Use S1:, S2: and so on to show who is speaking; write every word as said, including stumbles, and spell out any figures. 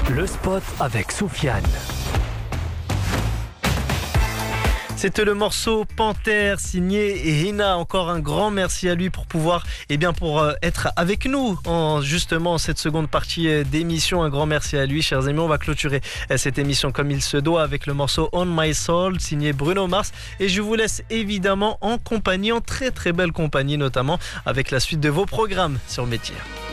S1: Le spot avec Soufiane.
S2: C'était le morceau Panthère signé Hina. Encore un grand merci à lui pour pouvoir, eh bien, pour euh, être avec nous en justement cette seconde partie euh, d'émission. Un grand merci à lui, chers amis. On va clôturer euh, cette émission comme il se doit avec le morceau On My Soul signé Bruno Mars. Et je vous laisse évidemment en compagnie, en très très belle compagnie, notamment avec la suite de vos programmes sur Métier.